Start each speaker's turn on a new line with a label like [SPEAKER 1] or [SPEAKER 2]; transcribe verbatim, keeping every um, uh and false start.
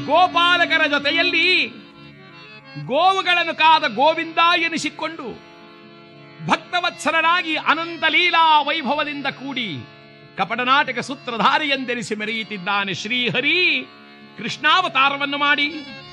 [SPEAKER 1] ಗೋಪಾಲಕರ ಜೊತೆಯಲ್ಲಿ ಗೋವುಗಳನ್ನು ಕಾದ ಗೋವಿಂದ ಎನಿಸಿಕೊಂಡು ಭಕ್ತವತ್ಸರನಾಗಿ ಅನಂತ ಲೀಲಾ ವೈಭವದಿಂದ ಕೂಡಿ ಕಪಟನಾಟಕ ಸೂತ್ರಧಾರಿ ಎಂದೆನಿಸಿ ಮೆರೆಯುತ್ತಿದ್ದಾನೆ ಶ್ರೀಹರಿ. ಕೃಷ್ಣಾವತಾರವನ್ನು ಮಾಡಿ